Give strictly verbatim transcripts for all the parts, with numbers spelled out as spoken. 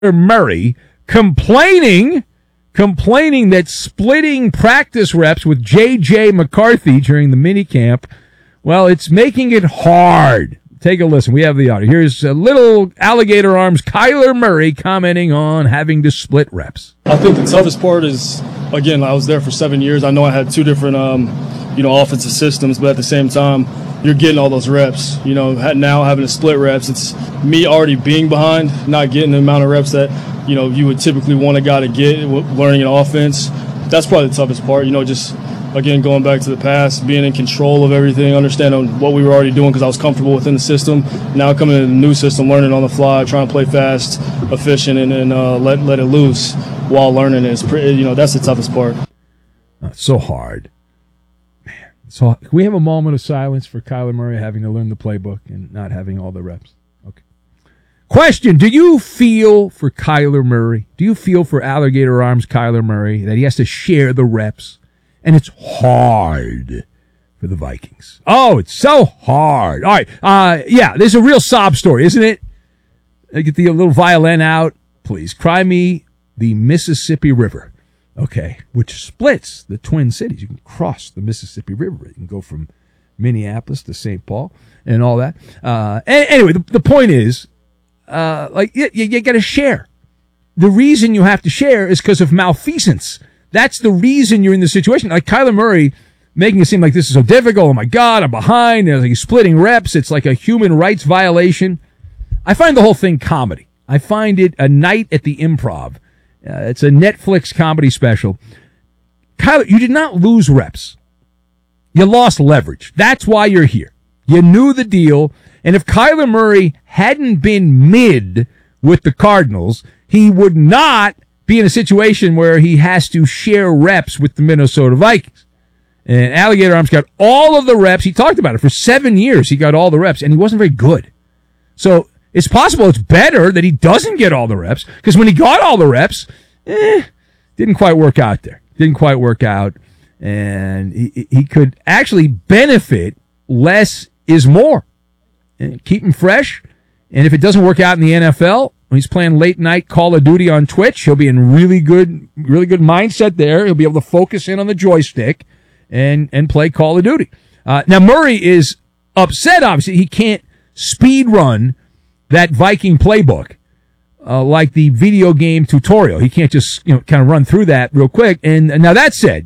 Murray complaining, complaining that splitting practice reps with J J McCarthy during the minicamp, well, it's making it hard. Take a listen. We have the audio. Here's a little Alligator Arms Kyler Murray commenting on having to split reps. I think the toughest part is, again, I was there for seven years. I know I had two different, um, you know, offensive systems, but at the same time, you're getting all those reps. You know, now having to split reps, it's me already being behind, not getting the amount of reps that, you know, you would typically want a guy to get learning an offense. That's probably the toughest part, you know, just – again, going back to the past, being in control of everything, understanding what we were already doing because I was comfortable within the system. Now coming into the new system, learning on the fly, trying to play fast, efficient, and, and uh, let let it loose while learning is pretty. You know, that's the toughest part. Uh, so hard, man. So can we have a moment of silence for Kyler Murray having to learn the playbook and not having all the reps? Okay. Question: do you feel for Kyler Murray? Do you feel for Alligator Arms Kyler Murray that he has to share the reps? And it's hard for the Vikings. Oh, it's so hard. All right. Uh, yeah, there's a real sob story, isn't it? I get the little violin out. Please. Cry me the Mississippi River. Okay. Which splits the Twin Cities. You can cross the Mississippi River. You can go from Minneapolis to Saint Paul and all that. Uh, anyway, the, the point is, uh, like, you, you got to share. The reason you have to share is because of malfeasance. That's the reason you're in this situation. Like Kyler Murray making it seem like this is so difficult. Oh, my God, I'm behind. Like he's splitting reps. It's like a human rights violation. I find the whole thing comedy. I find it a night at the Improv. Uh, it's a Netflix comedy special. Kyler, you did not lose reps. You lost leverage. That's why you're here. You knew the deal. And if Kyler Murray hadn't been mid with the Cardinals, he would not be in a situation where he has to share reps with the Minnesota Vikings. And Alligator Arms got all of the reps. He talked about it. For seven years, he got all the reps, and he wasn't very good. So it's possible it's better that he doesn't get all the reps, because when he got all the reps, eh, didn't quite work out there. Didn't quite work out. And he, he could actually benefit less is more. And keep him fresh. And if it doesn't work out in the N F L, when he's playing late night Call of Duty on Twitch, he'll be in really good, really good mindset there. He'll be able to focus in on the joystick and, and play Call of Duty. Uh, now Murray is upset, obviously. He can't speed run that Viking playbook, uh, like the video game tutorial. He can't just, you know, kind of run through that real quick. And now that said,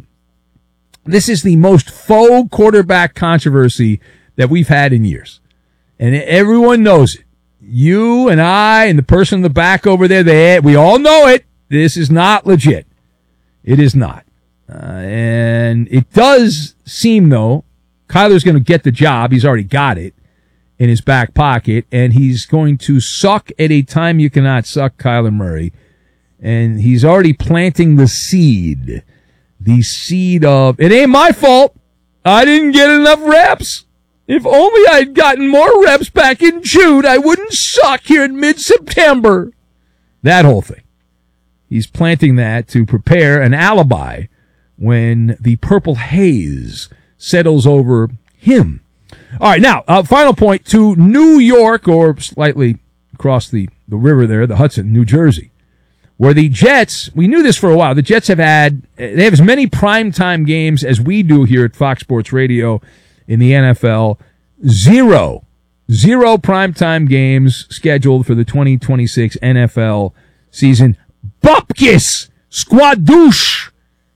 this is the most faux quarterback controversy that we've had in years. And everyone knows it. You and I and the person in the back over there, they, we all know it. This is not legit. It is not. Uh, and it does seem, though, Kyler's going to get the job. He's already got it in his back pocket, and he's going to suck at a time you cannot suck, Kyler Murray. And he's already planting the seed, the seed of, it ain't my fault. I didn't get enough reps. If only I'd gotten more reps back in June, I wouldn't suck here in mid-September. That whole thing. He's planting that to prepare an alibi when the purple haze settles over him. All right, now, uh, final point to New York, or slightly across the, the river there, the Hudson, New Jersey, where the Jets, we knew this for a while, the Jets have had, they have as many primetime games as we do here at Fox Sports Radio in the N F L. Zero, zero primetime games scheduled for the twenty twenty-six N F L season. Bupkis, Squadouche,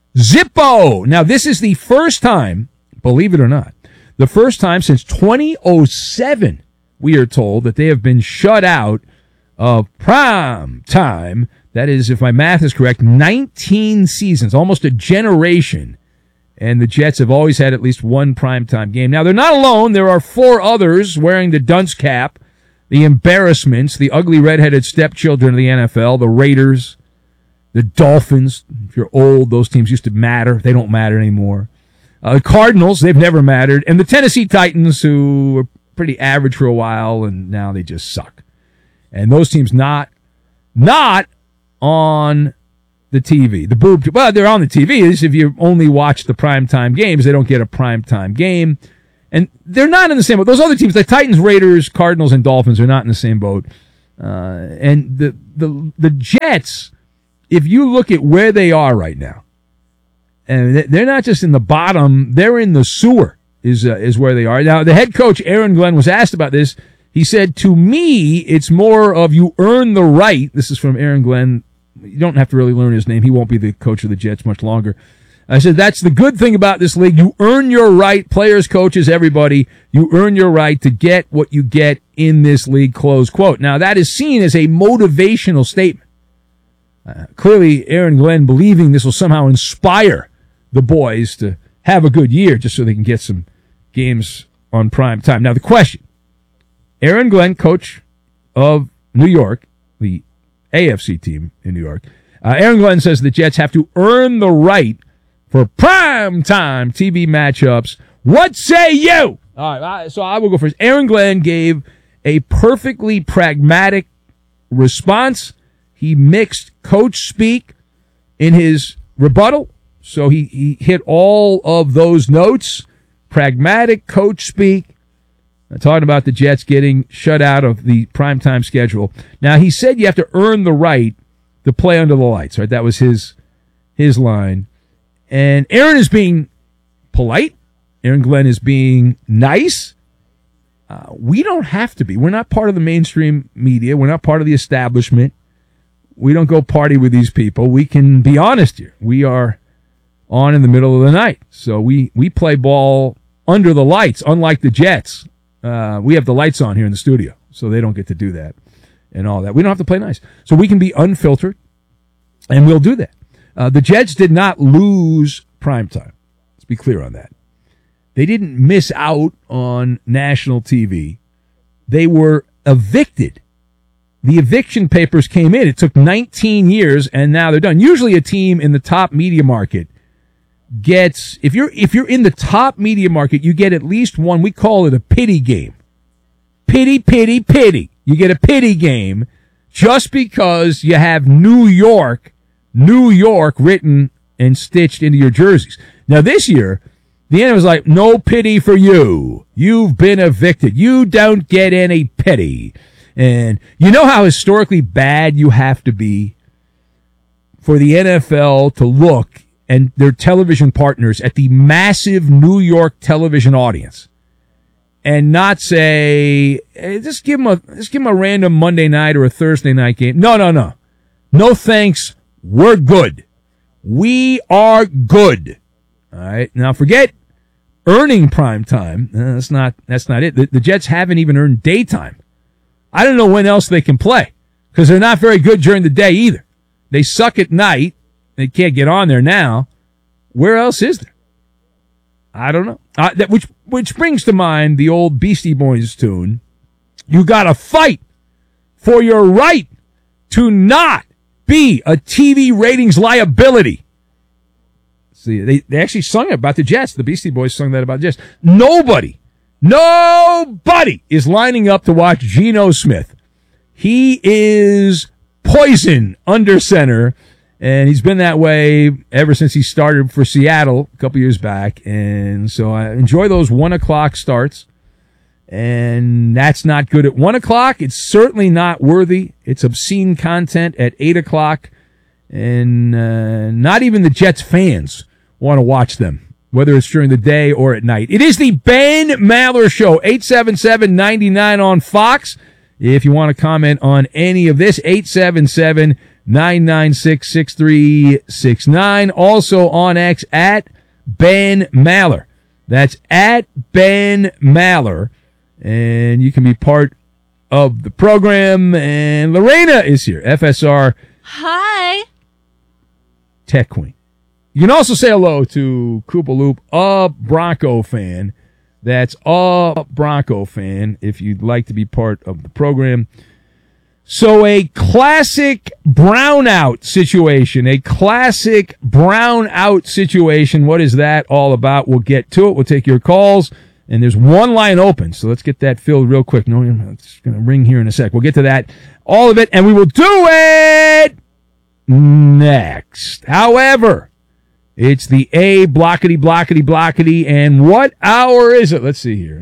Zippo. Now, this is the first time, believe it or not, the first time since twenty oh seven, we are told, that they have been shut out of prime time. That is, if my math is correct, nineteen seasons, almost a generation. And the Jets have always had at least one primetime game. Now, they're not alone. There are four others wearing the dunce cap, the embarrassments, the ugly redheaded stepchildren of the N F L, the Raiders, the Dolphins. If you're old, those teams used to matter. They don't matter anymore. Uh, the Cardinals, they've never mattered. And the Tennessee Titans, who were pretty average for a while, and now they just suck. And those teams not, not on the T V. The boob, well, they're on the T V. If you only watch the primetime games, they don't get a primetime game. And they're not in the same boat. Those other teams, the Titans, Raiders, Cardinals, and Dolphins, are not in the same boat. Uh, and the, the the Jets, if you look at where they are right now, and they're not just in the bottom, they're in the sewer is uh, is where they are. Now, the head coach, Aaron Glenn, was asked about this. He said, to me, it's more of you earn the right. This is from Aaron Glenn. You don't have to really learn his name. He won't be the coach of the Jets much longer. I said, that's the good thing about this league. You earn your right, players, coaches, everybody. You earn your right to get what you get in this league, close quote. Now, that is seen as a motivational statement. Uh, clearly, Aaron Glenn believing this will somehow inspire the boys to have a good year just so they can get some games on prime time. Now, the question, Aaron Glenn, coach of New York, the A F C team in New York, uh, Aaron Glenn says the Jets have to earn the right for prime time T V matchups. What say you? All right, so I will go first. Aaron Glenn gave a perfectly pragmatic response. He mixed coach speak in his rebuttal, so he, he hit all of those notes. Pragmatic coach speak. I'm talking about the Jets getting shut out of the primetime schedule. Now, he said you have to earn the right to play under the lights, right? That was his his line. And Aaron is being polite. Aaron Glenn is being nice. Uh, we don't have to be. We're not part of the mainstream media. We're not part of the establishment. We don't go party with these people. We can be honest here. We are on in the middle of the night. So we, we play ball under the lights, unlike the Jets. Uh, we have the lights on here in the studio, so they don't get to do that and all that. We don't have to play nice. So we can be unfiltered, and we'll do that. Uh, the Jets did not lose primetime. Let's be clear on that. They didn't miss out on national T V. They were evicted. The eviction papers came in. It took nineteen years, and now they're done. Usually a team in the top media market gets, if you're if you're in the top media market, you get at least one. We call it a pity game. Pity, pity, pity. You get a pity game just because you have New York, New York written and stitched into your jerseys. Now this year, the end was like, no pity for you. You've been evicted. You don't get any pity. And you know how historically bad you have to be for the N F L to look and their television partners at the massive New York television audience and not say, hey, just give them a, just give them a random Monday night or a Thursday night game. No, no, no. No thanks. We're good. We are good. All right. Now forget earning prime time. Uh, that's not, that's not it. The, the Jets haven't even earned daytime. I don't know when else they can play because they're not very good during the day either. They suck at night. They can't get on there now. Where else is there? I don't know. Uh, that, which which brings to mind the old Beastie Boys tune. You got to fight for your right to not be a T V ratings liability. See, they, they actually sung it about the Jets. The Beastie Boys sung that about the Jets. Nobody, nobody is lining up to watch Geno Smith. He is poison under center. And he's been that way ever since he started for Seattle a couple years back. And so I enjoy those one o'clock starts. And that's not good at one o'clock. It's certainly not worthy. It's obscene content at eight o'clock. And uh, not even the Jets fans want to watch them, whether it's during the day or at night. It is the Ben Maller Show, eight seven seven, nine nine on Fox. If you want to comment on any of this, eight seven seven, nine nine six, six three six nine. Also on X at Ben Maller. That's at Ben Maller. And you can be part of the program. And Lorena is here, F S R. Hi. Tech Queen. You can also say hello to Koopa Loop, a Bronco fan. That's a Bronco fan if you'd like to be part of the program. So a classic brownout situation, a classic brownout situation. What is that all about? We'll get to it. We'll take your calls. And there's one line open, so let's get that filled real quick. No, it's going to ring here in a sec. We'll get to that, all of it, and we will do it next. However, It's the A, blockety, blockety, blockety. And what hour is it? Let's see here.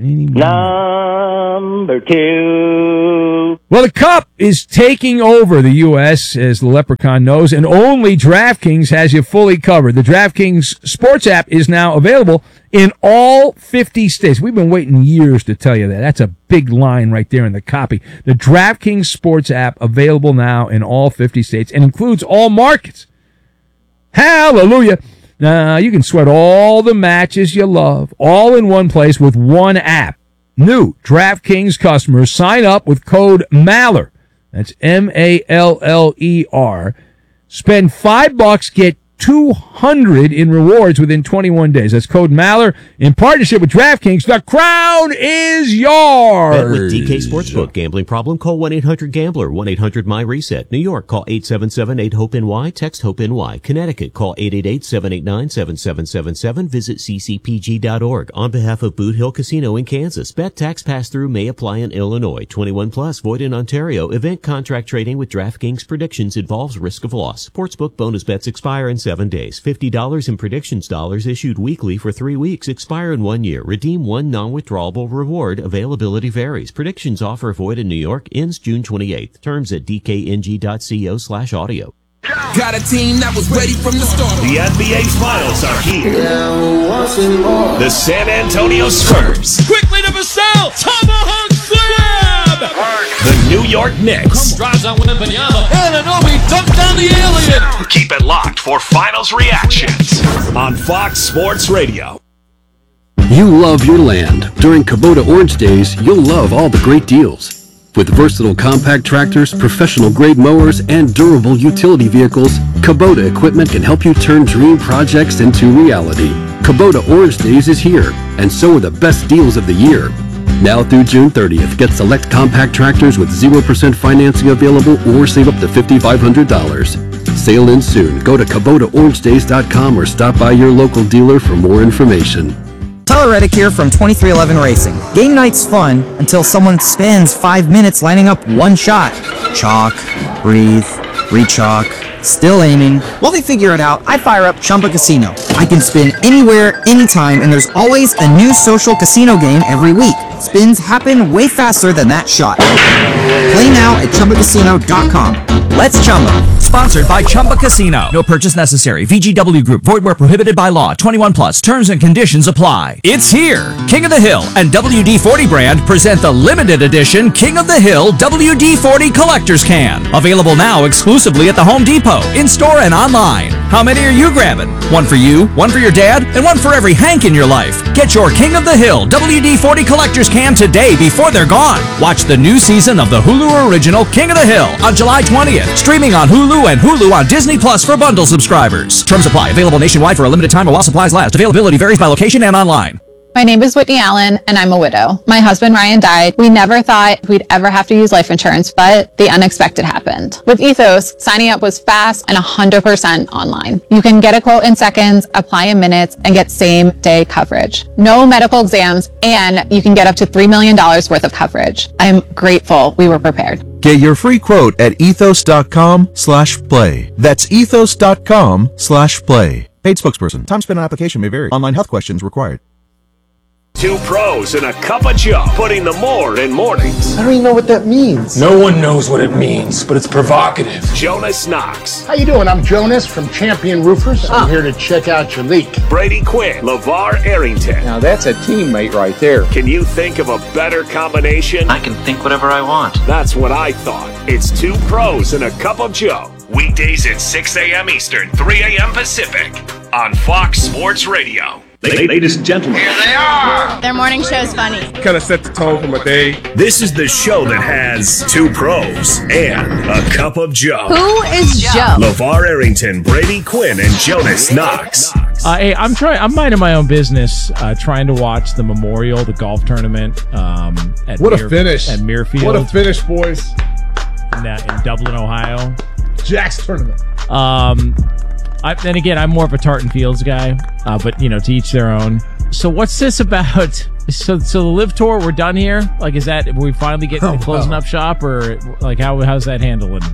Number two. Well, the Cup is taking over the U S, as the Leprechaun knows, and only DraftKings has you fully covered. The DraftKings Sports app is now available in all fifty states. We've been waiting years to tell you that. That's a big line right there in the copy. The DraftKings Sports app available now in all fifty states and includes all markets. Hallelujah. Now, you can sweat all the matches you love all in one place with one app. New DraftKings customers sign up with code MALLER. That's M A L L E R. Spend five bucks, get two hundred in rewards within twenty-one days. That's code MALLER in partnership with DraftKings. The crown is yours. Bet with D K Sportsbook. Gambling problem? Call one eight hundred gambler. one eight hundred my reset. New York, call eight seven seven eight hope N Y. Text HOPE-NY. Connecticut, call eight eight eight seven eight nine seven seven seven seven. Visit c c p g dot org. On behalf of Boot Hill Casino in Kansas, bet tax pass-through may apply in Illinois. twenty-one plus, void in Ontario. Event contract trading with DraftKings predictions involves risk of loss. Sportsbook bonus bets expire in seven days. fifty dollars in predictions dollars issued weekly for three weeks. Expire in one year. Redeem one non-withdrawable reward. Availability varies. Predictions offer void in New York. Ends June twenty-eighth. Terms at d k n g dot co slash audio. Got a team that was ready from the start. The N B A Finals are here. The San Antonio Spurs. Quickly to Vassell. Tomahawk slam. The New York Knicks. Drives on Wembanyama. Anunoby dunked down the alien. Keep it locked for Finals reactions on Fox Sports Radio. You love your land. During Kubota Orange Days, you'll love all the great deals. With versatile compact tractors, professional-grade mowers, and durable utility vehicles, Kubota equipment can help you turn dream projects into reality. Kubota Orange Days is here, and so are the best deals of the year. Now through June thirtieth, get select compact tractors with zero percent financing available or save up to five thousand five hundred dollars. Sale ends soon. Go to Kubota Orange Days dot com or stop by your local dealer for more information. Tyler Reddick here from twenty-three eleven Racing. Game night's fun until someone spends five minutes lining up one shot. Chalk, breathe, re-chalk, still aiming. While they figure it out, I fire up Chumba Casino. I can spin anywhere, anytime, and there's always a new social casino game every week. Spins happen way faster than that shot. Play now at chumba casino dot com. Let's Chumba. Sponsored by Chumba Casino. No purchase necessary. V G W Group. Void where prohibited by law. twenty-one plus. Terms and conditions apply. It's here. King of the Hill and W D forty brand present the limited edition King of the Hill W D forty Collector's Can. Available now exclusively at the Home Depot, in-store and online. How many are you grabbing? One for you, one for your dad, and one for every Hank in your life. Get your King of the Hill W D forty Collector's Can today before they're gone. Watch the new season of the Hulu original King of the Hill on July twentieth. Streaming on Hulu and Hulu on Disney Plus for bundle subscribers. Terms apply. Available nationwide for a limited time while supplies last. Availability varies by location and online. My name is Whitney Allen, and I'm a widow. My husband, Ryan, died. We never thought we'd ever have to use life insurance, but the unexpected happened. With Ethos, signing up was fast and one hundred percent online. You can get a quote in seconds, apply in minutes, and get same-day coverage. No medical exams, and you can get up to three million dollars worth of coverage. I'm grateful we were prepared. Get your free quote at ethos.com slash play. That's ethos.com slash play. Paid spokesperson. Time spent on application may vary. Online health questions required. Two pros and a cup of Joe, putting the more in mornings. I don't even know what that means. No one knows what it means, but it's provocative. Jonas Knox. How you doing? I'm Jonas from Champion Roofers. I'm ah. here to check out your leak. Brady Quinn. LeVar Arrington. Now that's a teammate right there. Can you think of a better combination? I can think whatever I want. That's what I thought. It's two pros and a cup of Joe. Weekdays at six a.m. Eastern, three a.m. Pacific on Fox Sports Radio. Ladies and gentlemen, here they are. Their morning show is funny. Kind of set the tone for my day. This is the show that has two pros and a cup of Joe. Who is Joe? LeVar Arrington, Brady Quinn, and Jonas Knox. Uh, hey, I'm trying. I'm minding my own business, uh, trying to watch the Memorial, the golf tournament. Um, at what Muir, a finish! At Muirfield. What a finish, boys! In, uh, in Dublin, Ohio. Jack's tournament. Um. I, then again, I'm more of a Tartan Fields guy, uh, but, you know, to each their own. So what's this about? So so the Live Tour, we're done here? Like, is that, we finally get oh, closing wow. up shop, or, like, how how's that handling?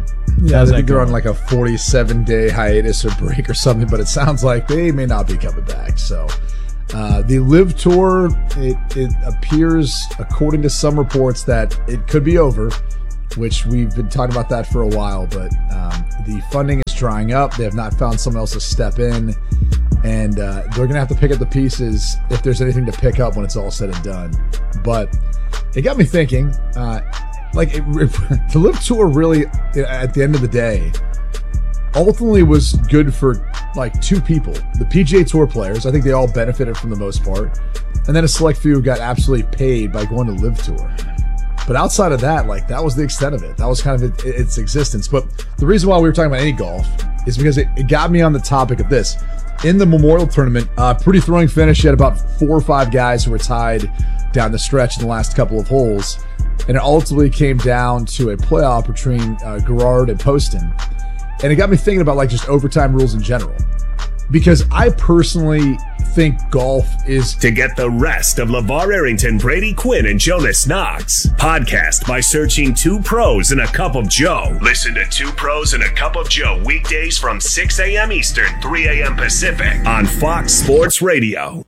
Yeah, How's I that think they're going? on like a forty-seven day hiatus or break or something, but it sounds like they may not be coming back. So uh, the Live Tour, it, it appears, according to some reports, that it could be over, which we've been talking about that for a while, but um, the funding is drying up. They have not found someone else to step in, and uh, they're going to have to pick up the pieces if there's anything to pick up when it's all said and done. But it got me thinking, uh, like, it, the Live Tour really, at the end of the day, ultimately was good for, like, two people. The P G A Tour players, I think they all benefited from the most part, and then a select few got absolutely paid by going to Live Tour. But outside of that, like, that was the extent of it. That was kind of it, its existence. But the reason why we were talking about any golf is because it, it got me on the topic of this. In the Memorial Tournament, uh, pretty throwing finish. You had about four or five guys who were tied down the stretch in the last couple of holes. And it ultimately came down to a playoff between uh, Gerard and Poston. And it got me thinking about, like, just overtime rules in general. Because I personally think golf is... To get the rest of LeVar Arrington, Brady Quinn, and Jonas Knox, podcast by searching Two Pros and a Cup of Joe. Listen to Two Pros and a Cup of Joe weekdays from six a.m. Eastern, three a.m. Pacific on Fox Sports Radio.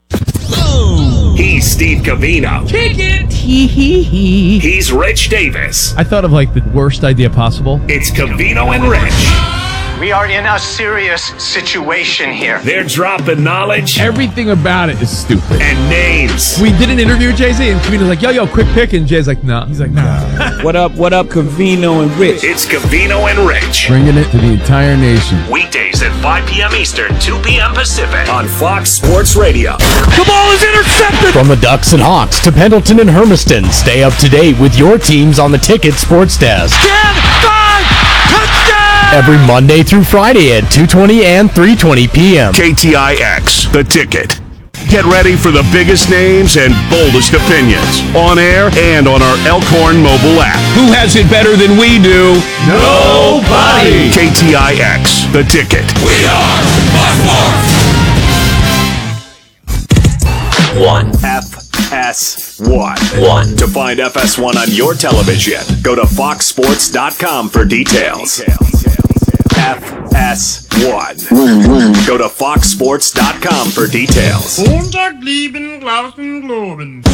He's Steve Covino. Kick it! Hee hee hee. He's Rich Davis. I thought of like the worst idea possible. It's Covino and Rich. We are in a serious situation here. They're dropping knowledge. Everything about it is stupid. And names. We did an interview with Jay-Z, and Covino's like, yo, yo, quick pick. And Jay's like, nah. He's like, nah. What up, what up, Covino and Rich? It's Covino and Rich. Bringing it to the entire nation. Weekdays at five p.m. Eastern, two p.m. Pacific on Fox Sports Radio. The ball is intercepted! From the Ducks and Hawks to Pendleton and Hermiston, stay up to date with your teams on the Ticket Sports Desk. ten, five, touchdown! Every Monday through Friday at two twenty and three twenty p.m. K T I X, The Ticket. Get ready for the biggest names and boldest opinions on air and on our Elkhorn mobile app. Who has it better than we do? Nobody! K T I X, The Ticket. We are Fox Sports! One. F S one. One. To find F S one on your television, go to fox sports dot com for details. F S one. Go to fox sports dot com for details. Montag, Lieben, Glauben, Globen.